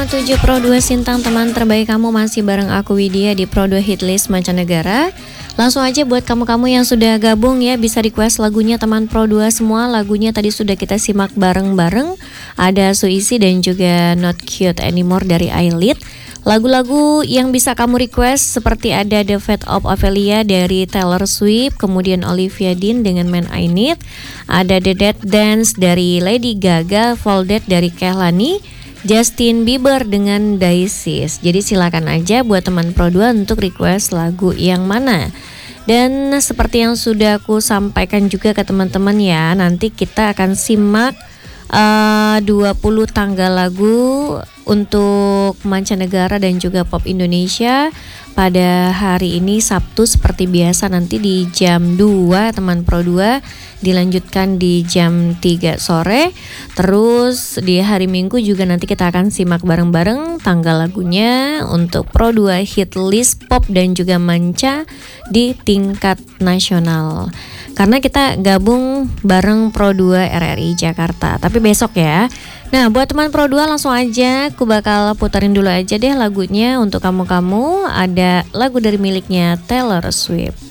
7 Pro 2 Sintang, teman terbaik kamu, masih bareng aku Widya di Pro 2 Hitlist Mancanegara. Langsung aja buat kamu-kamu yang sudah gabung ya, bisa request lagunya teman Pro 2 semua. Lagunya tadi sudah kita simak bareng-bareng. Ada Suisi dan juga Not Cute Anymore dari Eyelid. Lagu-lagu yang bisa kamu request seperti ada The Fate of Ophelia dari Taylor Swift, kemudian Olivia Dean dengan Man I Need, ada The Dead Dance dari Lady Gaga, Folded dari Kehlani, Justin Bieber dengan Disease. Jadi silakan aja buat teman Pro 2 untuk request lagu yang mana. Dan seperti yang sudah aku sampaikan juga ke teman-teman ya, nanti kita akan simak 20 tanggal lagu untuk mancanegara dan juga pop Indonesia pada hari ini Sabtu seperti biasa, nanti di jam 2 teman Pro 2, dilanjutkan di jam 3 sore. Terus di hari Minggu juga nanti kita akan simak bareng-bareng tanggal lagunya untuk Pro 2 Hit List Pop dan juga Manca di tingkat nasional. Karena kita gabung bareng Pro 2 RRI Jakarta, tapi besok ya. Nah, buat teman Pro 2 langsung aja aku bakal putarin dulu aja deh lagunya untuk kamu-kamu. Ada lagu dari miliknya Taylor Swift.